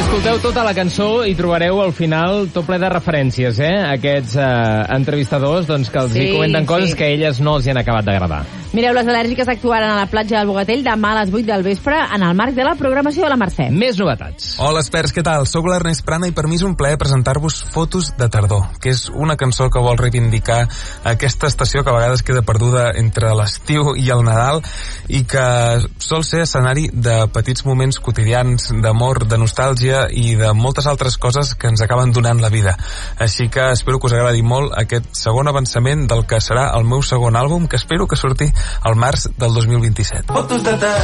escolteu tota la cançó i trobareu al final tot ple de referències, aquests entrevistadors doncs, que els comenten coses que a elles no els hi han acabat d'agradar. Mireu, les al·lèrgiques actuaran a la platja del Bogatell demà a les 8 del vespre en el marc de la programació de la Mercè. Més novetats. Hola, experts, què tal? Soc l'Ernest Prana i per mi és un plaer presentar-vos Fotos de tardor, que és una cançó que vol reivindicar aquesta estació que a vegades queda perduda entre l'estiu i el Nadal i que sol ser escenari de petits moments quotidians, d'amor, de nostàlgia i de moltes altres coses que ens acaben donant la vida. Així que espero que us agradi molt aquest segon avançament del que serà el meu segon àlbum, que espero que surti al març del 2027. Fotos de